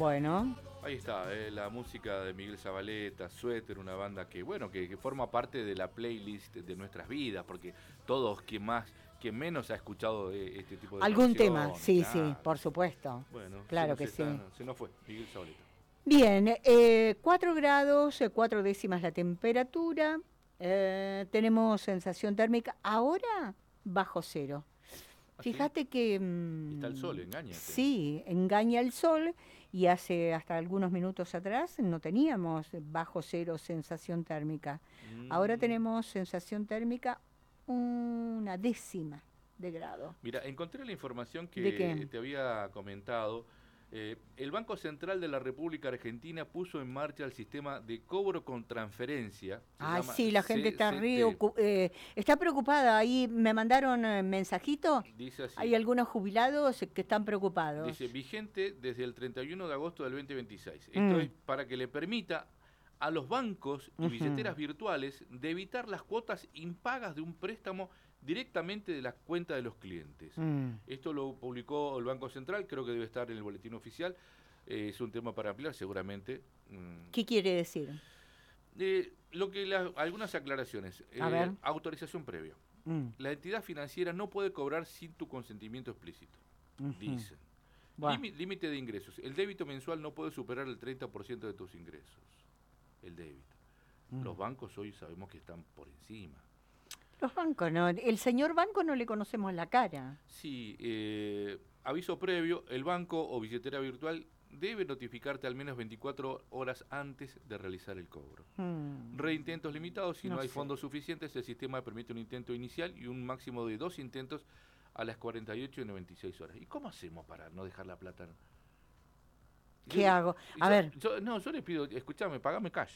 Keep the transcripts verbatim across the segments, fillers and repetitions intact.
Bueno. Ahí está, eh, la música de Miguel Zavaleta, Suéter, una banda que, bueno, que, que forma parte de la playlist de nuestras vidas, porque todos, quien más, quien menos ha escuchado eh, este tipo de Algún canciones. tema, sí, Claro. sí, por supuesto. Bueno, Claro se que nos sí. está, se nos fue, Miguel Zavaleta. Bien, eh, cuatro grados, eh, cuatro décimas la temperatura, eh, tenemos sensación térmica, ahora bajo cero. ¿Ah, sí? Fíjate que... mm, Está el sol, engáñate. Sí, engaña el sol y hace hasta algunos minutos atrás no teníamos bajo cero sensación térmica. Mm. Ahora tenemos sensación térmica una décima de grado. Mira, encontré la información que ¿De qué? te había comentado. Eh, el Banco Central de la República Argentina puso en marcha el sistema de cobro con transferencia. Se Ay, llama sí, la gente está C C T. re ocu- eh, está preocupada. Ahí me mandaron eh, mensajito. Dice así. Hay algunos jubilados que están preocupados. Dice, vigente desde el treinta y uno de agosto del veinte veintiséis. Esto Mm. es para que le permita a los bancos y Ujú. billeteras virtuales de evitar las cuotas impagas de un préstamo directamente de la cuenta de los clientes. Mm. Esto lo publicó el Banco Central, creo que debe estar en el boletín oficial. Eh, es un tema para ampliar, seguramente. Mm. ¿Qué quiere decir? Eh, lo que la- algunas aclaraciones. A Eh, ver. Autorización previa. Mm. La entidad financiera no puede cobrar sin tu consentimiento explícito. Ujú. Dicen. Bueno. Lími- Límite de ingresos. El débito mensual no puede superar el treinta por ciento de tus ingresos. El débito. Mm. Los bancos hoy sabemos que están por encima. Los bancos, no. El señor banco no le conocemos la cara. Sí, eh, aviso previo, el banco o billetera virtual debe notificarte al menos veinticuatro horas antes de realizar el cobro. Mm. Reintentos limitados, si no, No hay sé. fondos suficientes, el sistema permite un intento inicial y un máximo de dos intentos a las cuarenta y ocho y noventa y seis horas. ¿Y cómo hacemos para no dejar la plata? ¿Qué Yo- hago? A yo- ver. yo- no, yo le pido, escúchame, pagame cash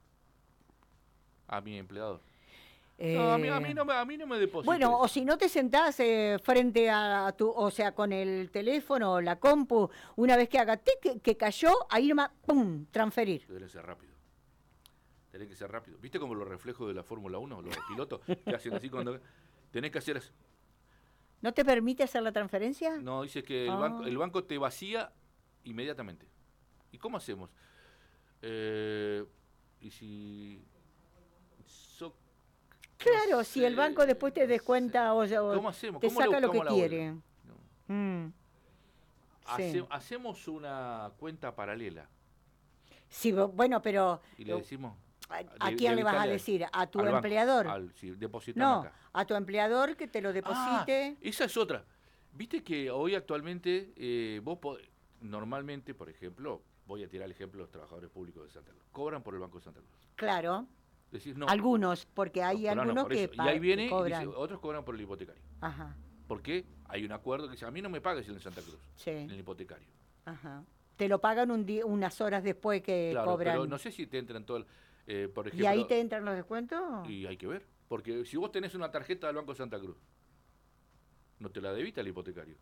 a mi empleador. No, a mí, a, mí Eh, no me, a mí no me deposites. Bueno, o si no te sentás eh, frente a tu, o sea, con el teléfono o la compu, una vez que haga tic, que, que cayó, ahí nomás, ¡pum!, transferir. Tiene que ser rápido. Tiene que ser rápido. ¿Viste como los reflejos de la Fórmula uno, los pilotos que hacen así cuando... Tenés que hacer eso. ¿No te permite hacer la transferencia? No, dice que el, Ah. banco, el banco te vacía inmediatamente. ¿Y cómo hacemos? Eh, y si... so- Claro, no si el sé, banco después te no descuenta sé. o, sea, o ¿Cómo hacemos? te ¿Cómo le saca lo que buscamos la vuelta? quiere. No. Mm. Hace- Sí. Hacemos una cuenta paralela Sí, bo- bueno, pero y le decimos... ¿a, de- a quién le vas a debitarle decir? ¿A tu al banco, empleador? al- sí, depositame No, acá. a tu empleador que te lo Ah, deposite. esa es otra. Viste que hoy actualmente eh, vos pod- normalmente, por ejemplo, voy a tirar el ejemplo de los trabajadores públicos de Santa Cruz. Cobran por el Banco de Santa Cruz. Claro, Decís, no, algunos, porque no, hay pero no, algunos por que, eso. Y pa- ahí viene que y cobran. dice, otros cobran por el hipotecario. Ajá, ¿Por qué? Hay un acuerdo que dice, a mí no me pagues el en Santa Cruz, sí, en el hipotecario. ajá. Te lo pagan un día, unas horas después que Claro, cobran. pero no sé si te entran todo el, eh, por ejemplo... ¿Y ahí te entran los descuentos? Y hay que ver, porque si vos tenés una tarjeta del Banco de Santa Cruz, no te la debita el hipotecario.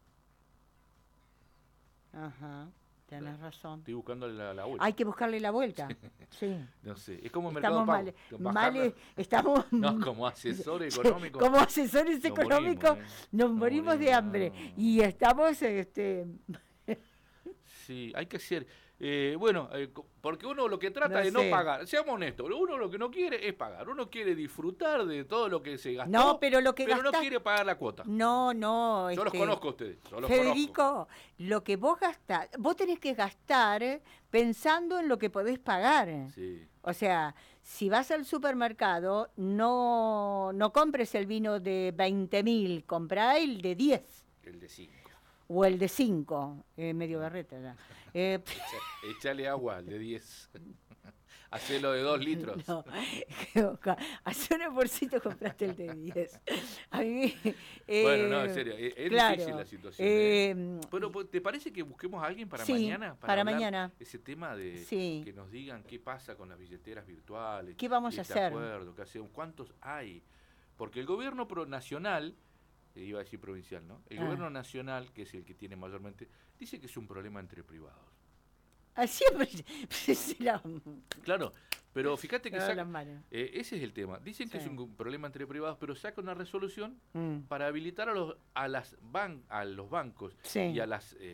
Ajá, tenés razón. Estoy buscándole la, la vuelta. Hay que buscarle la vuelta. Sí. No sé, es como Mercado Estamos Pago. mal, Bajarla- mal, estamos No, como asesor económico. como asesores Nos económicos morimos, ¿eh? nos Nos morimos de morimos, hambre no. y estamos este Sí, hay que ser. eh, bueno, eh, co- porque uno lo que trata No es no sé. pagar. Seamos honestos, uno lo que no quiere es pagar. Uno quiere disfrutar de todo lo que se gastó. No, pero lo que pero no gastás- quiere pagar la cuota. no, no, Yo los este, conozco a ustedes. Yo los Federico, lo que vos gastás, vos tenés que gastar eh, pensando en lo que podés pagar. conozco. Sí. O sea, si vas al supermercado, no, no compres el vino de veinte mil, comprá el de diez El de cinco. o el de cinco, eh, medio berreta ya. Eh, Echa- Echale agua al de diez. Hacelo de dos litros. no, hace un esfuercito compraste el de diez. A mí, eh, Bueno, no, en serio, es, es claro, difícil la situación. eh, ¿eh? Pero, ¿te parece que busquemos a alguien para sí, mañana? para hablar mañana. Ese tema de Sí. que nos digan qué pasa con las billeteras virtuales. ¿Qué vamos y a este hacer? acuerdo que hacemos, ¿cuántos hay? Porque el gobierno pro nacional, eh, iba a decir provincial, ¿no? El Ah. gobierno nacional, que es el que tiene mayormente, dice que es un problema entre privados. ah, siempre se la- Claro, pero fíjate que se saca- las manos. eh, ese es el tema. Dicen que Sí. es un problema entre privados, pero saca una resolución Mm. para habilitar a los a las ban a los bancos Sí. y a las eh,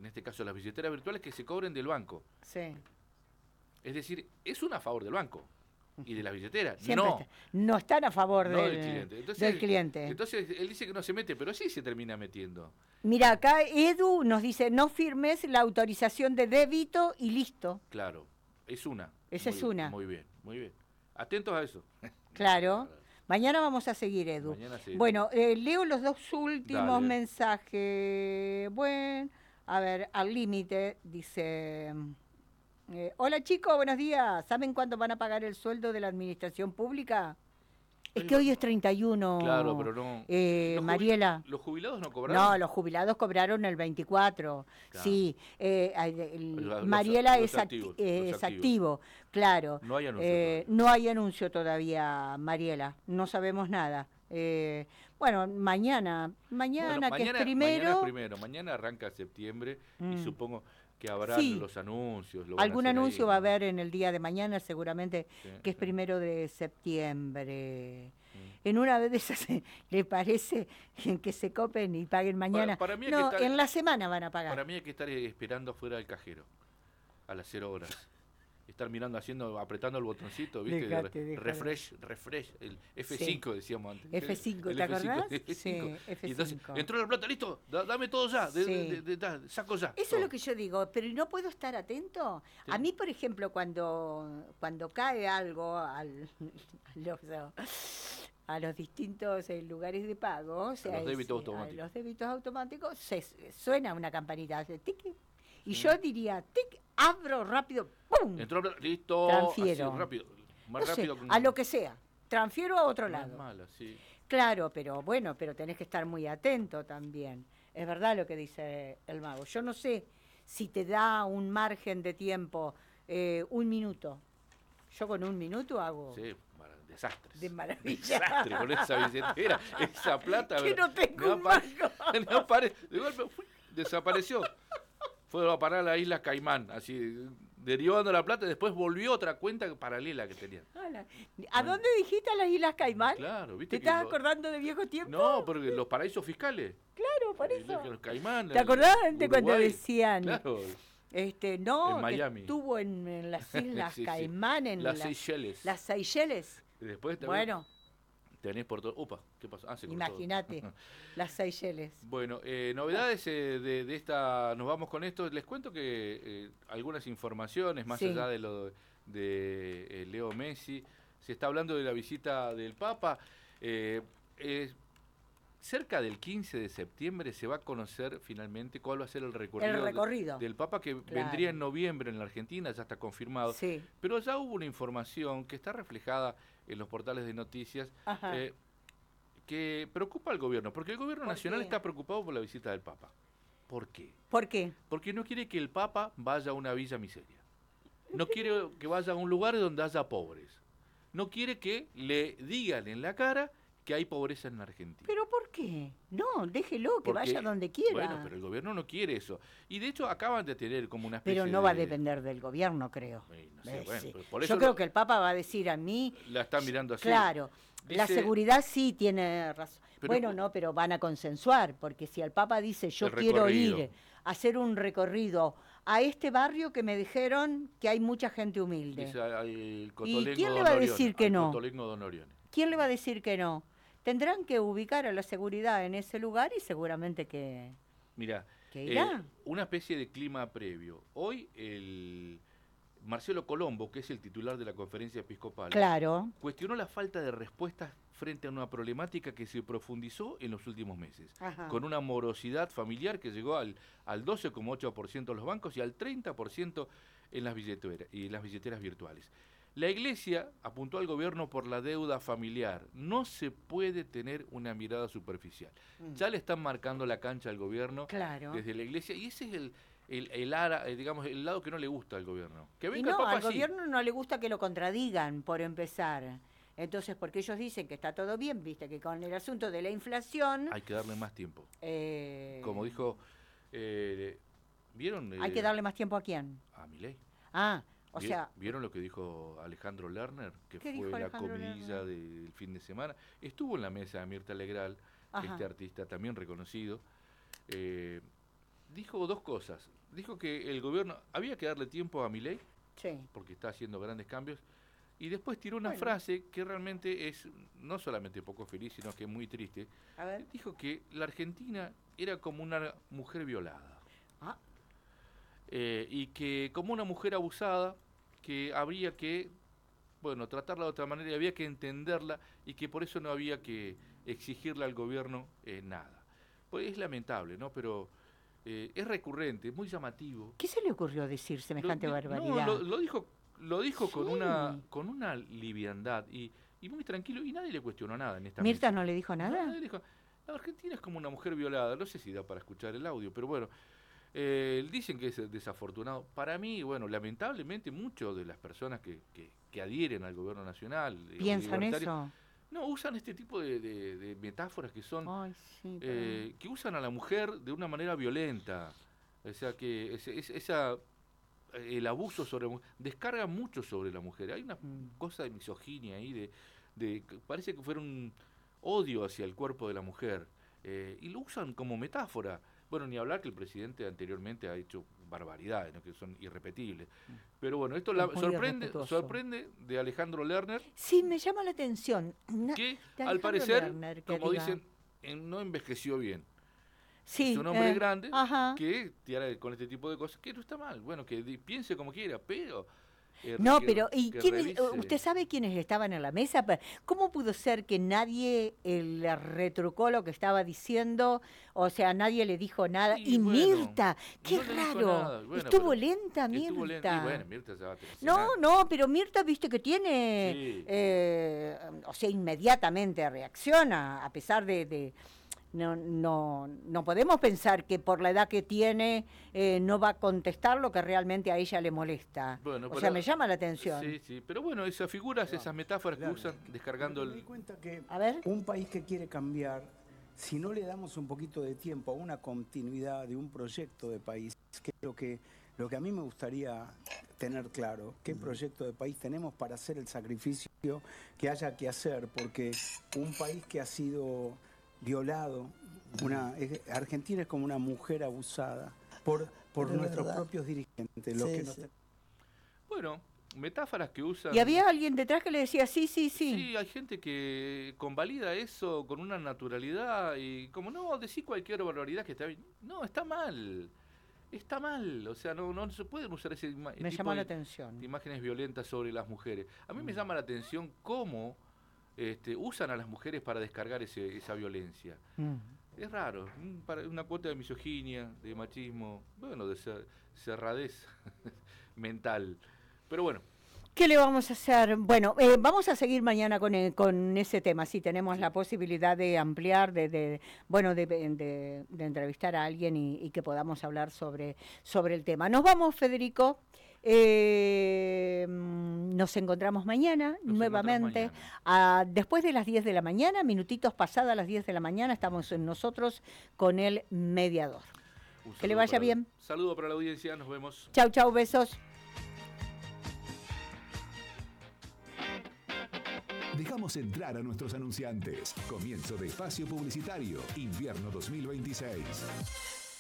en este caso las billeteras virtuales, que se cobren del banco. Sí. Es decir, es una a favor del banco y de las billeteras. Siempre no. está- no están a favor No del, del cliente. Entonces, del cliente. Entonces él dice que no se mete, pero sí se termina metiendo. Mira, acá Edu nos dice, no firmes la autorización de débito y listo. Claro, es una. Esa Muy es bien, una. Muy bien, muy bien. Atentos a eso. Claro. Mañana vamos a seguir, Edu. Mañana sí. Bueno, eh, leo los dos últimos Dale. mensajes. Bueno, a ver, al límite, dice... eh, hola chicos, buenos días. ¿Saben cuánto van a pagar el sueldo de la administración pública? Es que hoy es treinta y uno, Claro, pero no. eh, ¿Los jubi- Mariela. ¿Los jubilados no cobraron? No, los jubilados cobraron el veinticuatro. Claro. Sí, eh, el- Los- los- Mariela los es, acti- activos, eh, los es activos. activo, claro. No hay anuncio Eh, todavía. no hay anuncio todavía, Mariela. No sabemos nada. Eh, bueno, mañana, mañana Bueno, que mañana, es primero. Mañana es primero. Mañana arranca septiembre Mm. y supongo que habrán Sí. los anuncios. lo van a Algún hacer anuncio ahí, va a ¿no? haber en el día de mañana, seguramente, Sí, que es sí. primero de septiembre. Mm. En una vez de esas, ¿le parece que se copen y paguen mañana? para mí hay que no, estar- en la semana van a pagar. Para mí hay que estar eh, esperando afuera del cajero a las cero horas. Estar mirando, haciendo, apretando el botoncito, ¿viste? De Dejate, re- dejate. refresh, refresh, el F cinco decíamos antes. F cinco, El ¿te F cinco, acordás? F cinco. Sí, F cinco. Y entonces, entró la plata, listo, da- dame todo ya, de- Sí. de- de- da, saco ya. Eso todo. es lo que yo digo, pero ¿no puedo estar atento? Sí. A mí, por ejemplo, cuando, cuando cae algo al, a, los, a los distintos eh, lugares de pago, o sea, los débitos es- automáticos. a los débitos automáticos, se, suena una campanita, hace tic, y yo diría, tic, abro rápido, ¡pum! Entró la plata, listo, Transfiero. así, rápido. Más No sé, rápido. que un- a lo que sea, transfiero a otro no es lado. mala, sí. Claro, pero bueno, pero tenés que estar muy atento también. Es verdad lo que dice el mago. Yo no sé si te da un margen de tiempo, eh, un minuto. Yo con un minuto hago Sí, para- desastres. de maravilla. Desastre con esa billetera, esa plata. Que ¿verdad? no tengo No un apare- mango. no apare- de golpe, ¡fui! Desapareció. Fue a parar a la isla Caimán, así, derivando la plata y después volvió otra cuenta paralela que tenían. Hola. ¿A dónde dijiste a las Islas Caimán? Claro, ¿Te ¿viste? que estás lo- acordando de viejo tiempo? No, porque los paraísos fiscales. Claro, por el- eso. Los Caimán. ¿Te el- acordás de cuando Uruguay. decían, Claro, este, no, En que Miami. estuvo en, en las Islas Sí, sí. Caimán, en las la- Seychelles. las Seychelles? Y después también Bueno, tenés por todo. Upa, ¿qué pasó? Ah, se cortó. imagínate, las Seychelles. Bueno, eh, novedades eh, de, de esta, nos vamos con esto. Les cuento que eh, algunas informaciones, más Sí. allá de lo de eh, Leo Messi, se está hablando de la visita del Papa. Eh, eh, cerca del quince de septiembre se va a conocer finalmente cuál va a ser el recorrido, El recorrido. de- del Papa, que vendría en noviembre en la Argentina, ya está confirmado. Sí. Pero ya hubo una información que está reflejada en los portales de noticias, Ajá. eh, que preocupa al gobierno, porque el gobierno ¿Por nacional qué? está preocupado por la visita del Papa. ¿Por qué? ¿Por qué? Porque no quiere que el Papa vaya a una villa miseria. No quiere que vaya a un lugar donde haya pobres. No quiere que le digan en la cara que hay pobreza en la Argentina. ¿Pero por qué? No, déjelo, que Porque- vaya donde quiera. Bueno, pero el gobierno no quiere eso. Y de hecho acaban de tener como una especie Pero no va a de- depender del gobierno, creo. Eh, no sé, Eh, bueno, sí. pero por Yo eso creo lo- que el Papa va a decir a mí, la están mirando así. claro, la Dice- seguridad sí tiene razón. Pero- Bueno, no, pero van a consensuar, porque si el Papa dice yo El quiero recorrido. ir a hacer un recorrido a este barrio que me dijeron que hay mucha gente humilde, Dice al cotolengo quién le Don va a Orione, decir que al no? cotolengo Don Orione. ¿quién le va a decir que no? Tendrán que ubicar a la seguridad en ese lugar y seguramente que, Mira, que eh, irá. una especie de clima previo. Hoy el Marcelo Colombo, que es el titular de la conferencia episcopal, Claro, cuestionó la falta de respuestas frente a una problemática que se profundizó en los últimos meses, Ajá. con una morosidad familiar que llegó al, al doce coma ocho por ciento en los bancos y al treinta por ciento en las billeteras, y las billeteras virtuales. La Iglesia apuntó al gobierno por la deuda familiar. No se puede tener una mirada superficial. Mm. Ya le están marcando la cancha al gobierno Claro. desde la Iglesia y ese es el, el, el, ara- eh, digamos, el lado que no le gusta al gobierno. Que Y venga el no, Papa al sí. gobierno no le gusta que lo contradigan, por empezar. Entonces, porque ellos dicen que está todo bien, viste, que con el asunto de la inflación... Hay que darle más tiempo. eh, Como dijo, eh, ¿vieron? Hay eh, que darle más tiempo a quién. A Milei. Ah, o Vi- sea... ¿Vieron lo que dijo Alejandro Lerner? Que ¿Qué fue dijo la Alejandro comidilla Lerner? del fin de semana. Estuvo en la mesa de Mirta Legrand, Ajá. este artista también reconocido. Eh, dijo dos cosas. Dijo que el gobierno, había que darle tiempo a Milei, Sí. porque está haciendo grandes cambios, y después tiró una Bueno. frase que realmente es no solamente poco feliz, sino que es muy triste. A ver. Dijo que la Argentina era como una mujer violada. Ah, Eh, y que como una mujer abusada, que habría que, bueno, tratarla de otra manera y había que entenderla y que por eso no había que exigirle al gobierno eh, nada. Pues es lamentable, ¿no? Pero eh, es recurrente, es muy llamativo. ¿qué se le ocurrió decir semejante Lo- barbaridad? No, lo, lo dijo, lo dijo con Sí. una con una liviandad y, y muy tranquilo y nadie le cuestionó nada en esta ¿Mirta mesa. no le dijo No, nada? nadie le dijo, la Argentina es como una mujer violada. No sé si da para escuchar el audio, pero bueno. Eh, dicen que es desafortunado. Para mí, bueno, lamentablemente muchas de las personas que, que, que adhieren al gobierno nacional eh, ¿Piensan libertario, eso? no, usan este tipo de, de- de metáforas que son, Ay, sí, pero- eh, que usan a la mujer de una manera violenta. O sea que es- es- esa eh, el abuso sobre la mujer descarga mucho sobre la mujer. Hay una Mm. cosa de misoginia ahí, de, de que parece que fuera un odio hacia el cuerpo de la mujer. Eh, y lo usan como metáfora. Bueno, ni hablar que el presidente anteriormente ha hecho barbaridades, ¿no? Que son irrepetibles. Pero bueno, esto la, Muy sorprende, irrespetuoso. sorprende de Alejandro Lerner, Sí, me llama la atención. Na- que de al Alejandro parecer, Lerner, que como diga- dicen, eh, no envejeció bien. Sí, Es un hombre eh, grande ajá. que tiene con este tipo de cosas, que no está mal. Bueno, que di- piense como quiera, pero... eh, No, que- pero ¿y que quiénes, revise. usted sabe quiénes estaban en la mesa? Pa- ¿Cómo pudo ser que nadie eh, le retrucó lo que estaba diciendo? O sea, nadie le dijo nada. Sí, y bueno, Mirta, qué no le dijo raro. nada. Bueno, Estuvo pero lenta Mirta. Estuvo lento. Y bueno, Mirta se va a No, no, pero Mirta, viste que tiene, Sí. eh, o sea, inmediatamente reacciona, a pesar de, de- no, no, no podemos pensar que por la edad que tiene eh, no va a contestar lo que realmente a ella le molesta. Bueno, o pero- sea, me llama la atención. Sí, sí, pero bueno, esas figuras, esas metáforas que Claro. usan descargando Me di el... cuenta que A ver. un país que quiere cambiar, si no le damos un poquito de tiempo a una continuidad de un proyecto de país, que es lo que, lo que a mí me gustaría tener claro, qué proyecto de país tenemos para hacer el sacrificio que haya que hacer, porque un país que ha sido violado, una, es- Argentina es como una mujer abusada por, por Pero es nuestros verdad. propios dirigentes, los Sí, que nos sí. Bueno, metáforas que usan... Y había alguien detrás que le decía, sí, sí, sí. Sí, hay gente que convalida eso con una naturalidad y como no, decir cualquier barbaridad que está bien. No, está mal. Está mal. O sea, no, no se pueden usar ese ima- Me tipo llamó la de, atención. de imágenes violentas sobre las mujeres. A mí me Mm. llama la atención cómo este, usan a las mujeres para descargar ese, esa violencia. Mm. Es raro, un- para- una cuota de misoginia, de machismo, bueno, de cer- cerradez mental. Pero bueno, ¿Qué le vamos a hacer? Bueno, eh, vamos a seguir mañana con, eh, con ese tema. Si tenemos la posibilidad de ampliar, de, de bueno, de, de- de entrevistar a alguien y, y que podamos hablar sobre, sobre el tema. Nos vamos, Federico. Eh, mm, nos encontramos mañana nos nuevamente. encontramos mañana. Ah, después de las diez de la mañana, minutitos pasadas las diez de la mañana, estamos nosotros con el mediador. Un Que le saludo vaya para la- bien. Saludo para la audiencia, nos vemos. Chau, chau, besos. Dejamos entrar a nuestros anunciantes. Comienzo de espacio publicitario, invierno dos mil veintiséis.